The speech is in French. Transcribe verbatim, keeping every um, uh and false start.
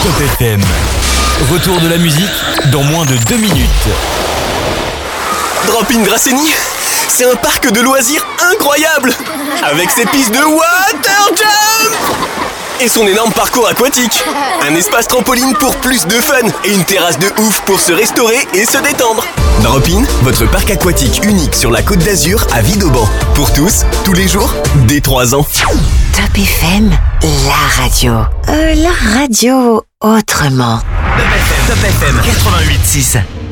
Top F M. Retour de la musique dans moins de deux minutes. Drop-in Grassigny, c'est un parc de loisirs incroyable, avec ses pistes de water jump et son énorme parcours aquatique. Un espace trampoline pour plus de fun et une terrasse de ouf pour se restaurer et se détendre. Drop-in, votre parc aquatique unique sur la Côte d'Azur à Vidauban. Pour tous, tous les jours, dès trois ans. Top F M, la radio. Euh, la radio autrement. Top F M, Top F M quatre-vingt-huit six.